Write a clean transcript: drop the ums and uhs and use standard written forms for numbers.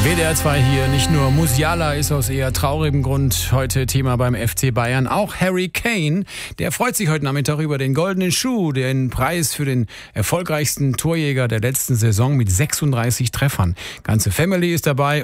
WDR 2 hier, nicht nur Musiala ist aus eher traurigem Grund heute Thema beim FC Bayern, auch Harry Kane, der freut sich heute Nachmittag über den goldenen Schuh, den Preis für den erfolgreichsten Torjäger der letzten Saison mit 36 Treffern. Ganze Family ist dabei